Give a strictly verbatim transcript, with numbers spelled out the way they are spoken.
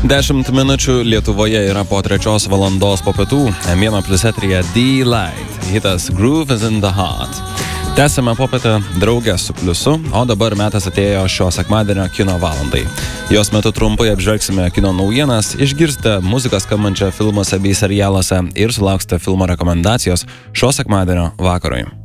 Dešimt minučių Lietuvoje yra po trečios valandos po pietų. em vienas plius eteryje D-Light. Hitas Groove is in the Heart. Tęsime popietę draugę su pliusu, o dabar metas atėjo šio sekmadienio kino valandai. Jos metu trumpai apžvelgsime kino naujienas, išgirsite muziką skambančią filmuose bei serialuose ir sulauksite filmo rekomendacijos šio sekmadienio vakarui.